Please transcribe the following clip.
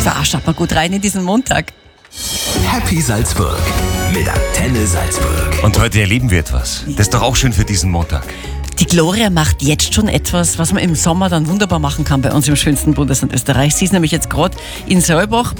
So, schaut mal gut rein in diesen Montag. Happy Salzburg mit Antenne Salzburg. Und heute erleben wir etwas. Das ist doch auch schön für diesen Montag. Die Gloria macht jetzt schon etwas, was man im Sommer dann wunderbar machen kann bei uns im schönsten Bundesland Österreichs. Sie ist nämlich jetzt gerade in Saalbach